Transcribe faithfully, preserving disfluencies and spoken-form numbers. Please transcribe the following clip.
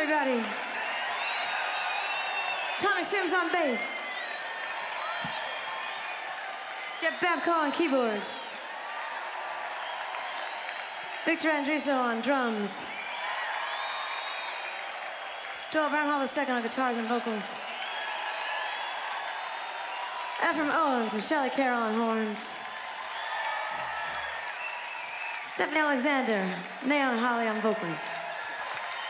everybody. Tommy Sims on bass. Jeff Babcock on keyboards. Victor Andriso on drums. Joel Bramhall the second on guitars and vocals. Ephraim Owens and Shelley Carroll on horns. Stephanie Alexander, Neon Holly on vocals.